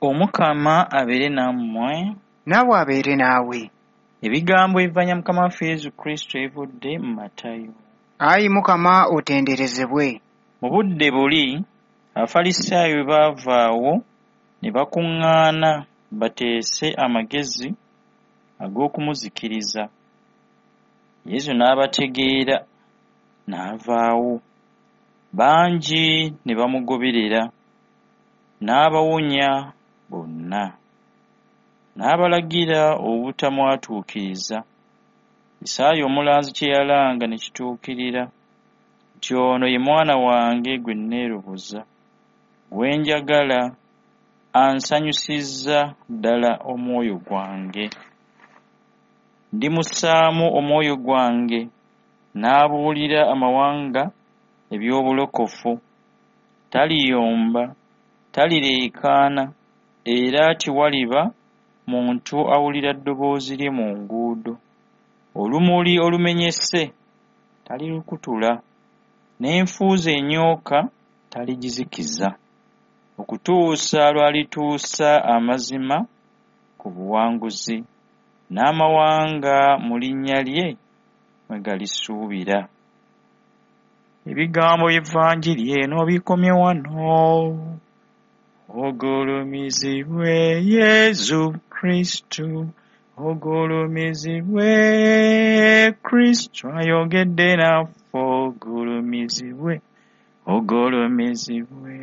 Omukama abeere nammwe. Naawe abeere naawe. Ebigambo ebivanya Mukama waffe Yesu Kristo ebivudde mu Matayo. Ayi Mukama otenderezebwe. Mu budde buli Abafalisaayo bwe baavaawo ne bakuŋŋaana bateese amagezi ag'okumuzikiriza. Yesu n'abategeera n'avaawo. Bangi ne bamugoberera, n'abawonya bonna. N'abalagira obutamwatuukiriza. Isaaya omulanzi kye yalanga ne kituukirira nti ono ye mwana wange gwe nneeroboza, gwe njagala, ansanyusizza ddala omwoyo gwange. Ndimussaamu omwoyo gwange, n'abuulira amawanga eby'obulokofu. Taliyomba, talireekaana, era tewaliba muntu awulira ddoboozi lye mu nguudo. Olumuli olumenyese talirukutula, n'enfuuzi enyooka taligizikiza, okutuusa lwalituusa amazima ku buwanguzi, n'amawanga mu linnya lye mwe galisuubira. Ebigambo by'Evvanjiri eno bikomye wano. Ogulumizibwe Yesu Kristo, ogulumizibwe Kristo ayogedde naffe, ogulumizibwe, ogulumizibwe.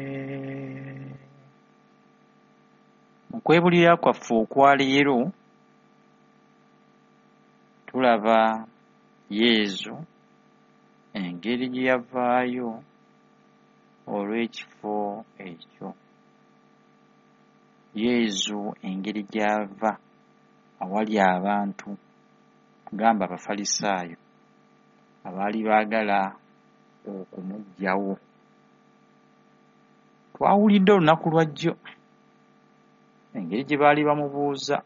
Mu kwebulira kwaffe okwa leero tulaba Yesu engeri gye yavaayo olw'ekifo ekyo. Yesu engeri gy'ava awali abantu, gamba Abafalisaayo abaali baagala okumuggyawo. Twawulidde olunaku lwa jjo engeri gye baali bamubuuza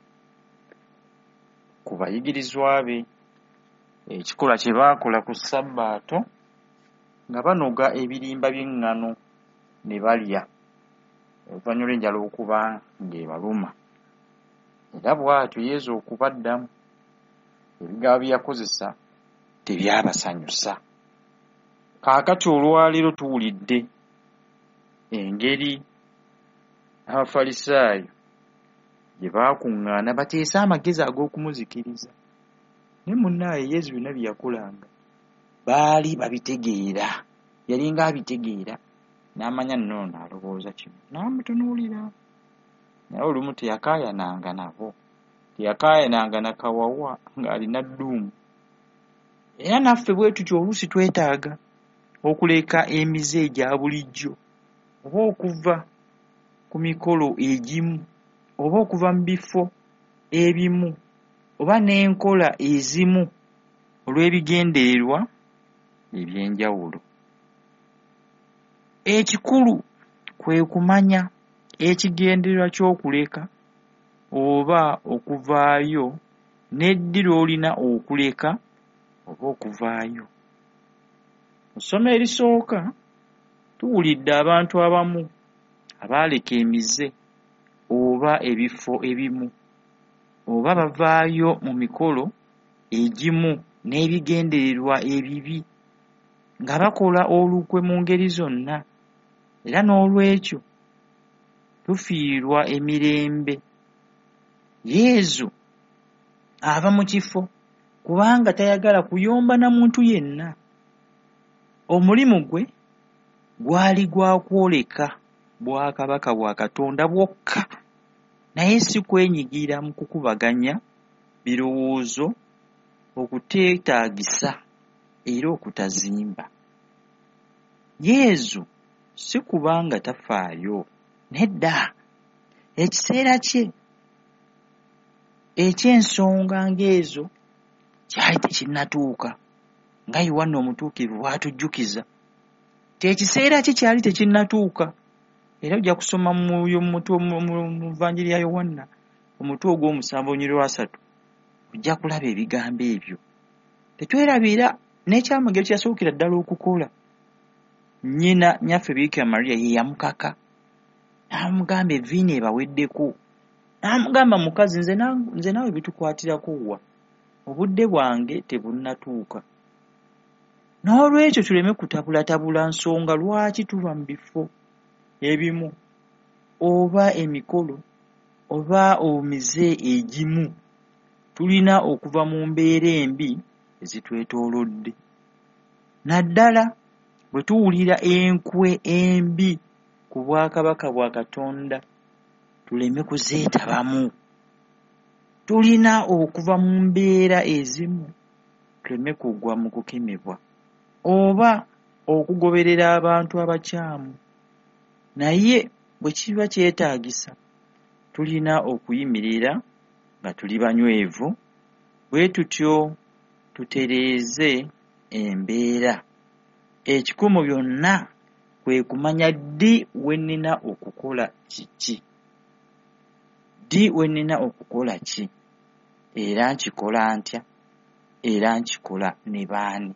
ku bayigirizwa be ekikolwa kye baakola ku Ssabaato nga banoga ebirimba by'eŋŋano ne balya oluvannyuma lw'enjala okuba ng'ebaluma. Era bw'atyo Yesu okubaddamu ebigambo bye yakozesa tebyabasanyusa. Kaakati olwaleero tuwulidde engeri Abafalisaayo gye baakuŋŋaana bateese amagezi ag'okumuzikiriza. Naye munnaaye Yesu byonna bye yakolanga baali babitegeera, yalinga abitegeera n'amanya nnono n'alowooza kino n'amutunuulira. Naye olumu teyakaayananga nabo, teyakaayananga na kawawa ng'alina dduumu. Era naffe bwe tutyo oluusi twetaaga okuleka emize egya bulijjo, oba okuva ku mikolo egimu, oba okuva mu bifo ebimu, oba n'enkola ezimu olw'ebigendererwa eby'enjawulo. Ekikulu kwe kumanya ekigendererwa ky'okuleka oba okuvaayo n'eddi lw'olina okuleka oba okuvaayo. Mu ssomo erisooka tuwulidde abantu abamu abaaleka emize oba ebifo ebimu, oba bavaayo mu mikolo egimu n'ebigendererwa ebibi nga bakola olukwe mu ngeri zonna. Era n'olwekyo tufiirwa emirembe. Yesu ava mu kifo kubanga tayagala kuyomba na muntu yenna. Omulimu gwe gwali gwa kwoleka bwakabaka bwa Katonda bwokka, naye si kwenyigira mu kukubaganya birowoozo, okuteetaagisa era okutazimba. Yesu si kubanga tafaayo, nedda. Ekiseera kye eky'ensonga ng'ezo kyali tekinnatuuka, nga Yohanna Omutuukirivu bw'atujjukiza nti ekiseera kye kyali tekinnatuuka. Era ojja kusoma mu Vvanjiri ya Yohanna omutwe ogw'omusanvu olunyiriri lwa 3 ojja kulaba ebigambo ebyo. Tetwerabira n'ekyamagero kye yasookera ddala okukola. Nnyina nnyaffe Bikira Maria ye yamukaka n'amugamba evviini ebaweddeko, n'amugamba mukazi nze naawe bitukwatirako wa, obudde bwange tebunnatuuka. N'olwekyo tuleme kutabulatabula nsonga lwaki tuba mu bifo ebimu oba emikolo oba omize egimu. Tulina okuva mu mbeera embi ezitwetoolodde. Naddala bwe tuwulira enkwe embi ku bwakabaka bwa Katonda, tuleme kuzeetabamu. Tulina okuva mu mbeera ezimu, tuleme kugwa mu kukemebwa oba okugoberera abantu abakyamu. Naye bwe kiba kyetaagisa, tulina okuyimirira nga tuli banywevu, bwe tutyo tutereeze embeera. Ekikumu byonna kwe kumanya ddi we nnina okukola kiki, ddi we nnina okukola ki, era nkikola ntya, era nkikola ne baani.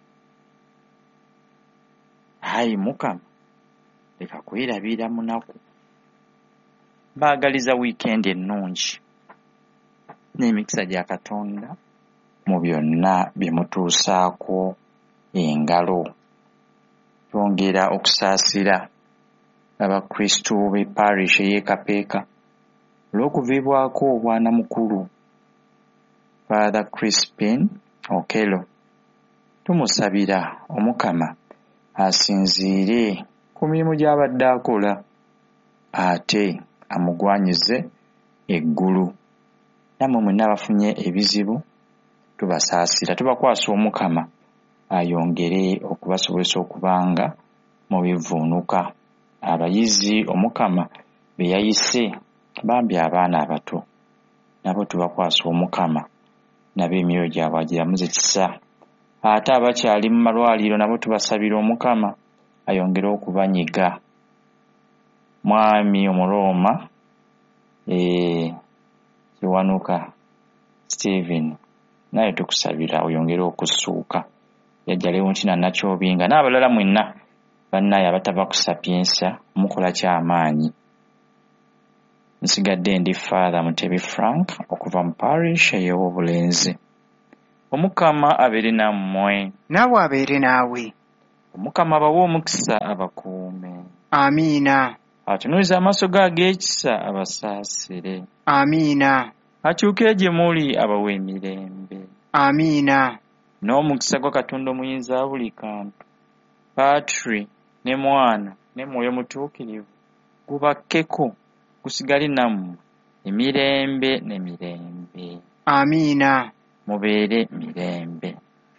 Ayi Mukama, leka kwerabira munaku. Mbaagaliza wiikendi ennungi n'emikisa gya Katonda mu byonna bye mutuusaako engalo. Twongera okusaasira abakristu b'eparish ey'e Kapeeka olw'okuviibwako obwana mukulu Father Crispin Okello. Tumusabira Omukama asinziire ku mirimu gy'abadde akola, ate amugwanyize eggulu. Nammwe mwenna abafunye ebizibu tubasaasira, tubakwasa Omukama ayongere okubasobozesa okubanga mu bivuunuka. Abayizi Omukama be yayise bambi abaana abato, nabo tubakwasa Omukama, nabo emyoyo gyabwe agiramuze kisa. Ate abakyali mu malwaliro nabo tubasabira Omukama ayongere okubanyiga. Mwami Omuroma Kiwanuka Stephen, naye tukusabira oyongere okusuuka. Yajjalewo nkina Nakyobinga n'abalala mwenna bannaye abatava ku Sapiensa, mukola ky'amaanyi. Nsigadde ndi Father Mutebi Frank okuva mu parish ey'Obulenzi. Omukama abeere nammwe. Naawe abeere naawe. Omukama abawe omukisa abakuume. Amiina. Atunuulize amaaso ge ag'ekisa abasaasire. Amiina. Akyuke gye muli abawe emirembe. Amiina. N'omukisa gwa Katonda omuyinza buli kantu, Patri ne Mwana ne Mwoyo Mutuukirivu gubakkeko, gusigale nammwe emirembe n'emirembe. Amiina. Mubeere mirembe.